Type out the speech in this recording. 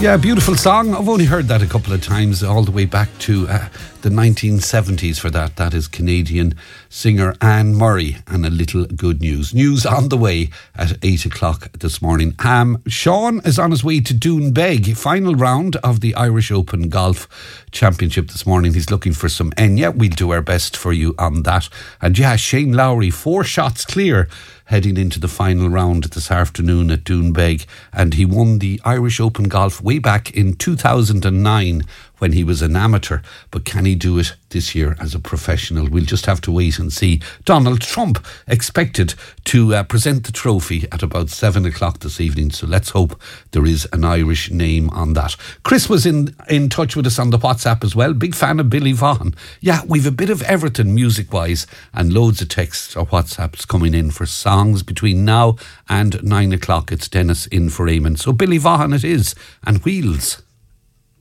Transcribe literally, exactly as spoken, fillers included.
Yeah, beautiful song. I've only heard that a couple of times, all the way back to uh, the nineteen seventies for that. That is Canadian singer Anne Murray, and a little good news. News on the way at eight o'clock this morning. Um, Sean is on his way to Doonbeg, final round of the Irish Open Golf Championship this morning. He's looking for some Enya. We'll do our best for you on that. And yeah, Shane Lowry, four shots clear heading into the final round this afternoon at Doonbeg, and he won the Irish Open Golf way back in two thousand nine when he was an amateur. But can he do it this year as a professional? We'll just have to wait and see. Donald Trump expected to uh, present the trophy at about seven o'clock this evening, so let's hope there is an Irish name on that. Chris was in, in touch with us on the WhatsApp as well. Big fan of Billy Vaughan. Yeah, we've a bit of everything music-wise, and loads of texts or WhatsApps coming in for songs between now and nine o'clock. It's Dennis in for Eamon. So Billy Vaughan it is, and Wheels.